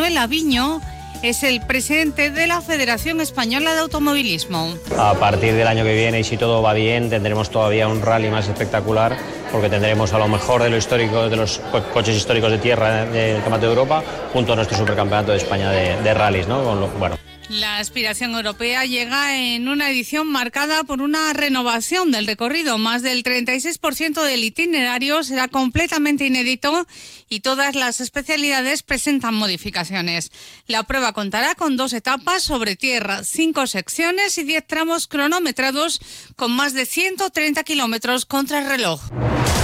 Manuel Aviño es el presidente de la Federación Española de Automovilismo. A partir del año que viene, y si todo va bien, tendremos todavía un rally más espectacular, porque tendremos a lo mejor de lo histórico, de los coches históricos de tierra del Campeonato de Europa, junto a nuestro Supercampeonato de España de rallies, ¿no? La aspiración europea llega en una edición marcada por una renovación del recorrido. Más del 36% del itinerario será completamente inédito y todas las especialidades presentan modificaciones. La prueba contará con 2 etapas sobre tierra, 5 secciones y 10 tramos cronometrados con más de 130 kilómetros contrarreloj.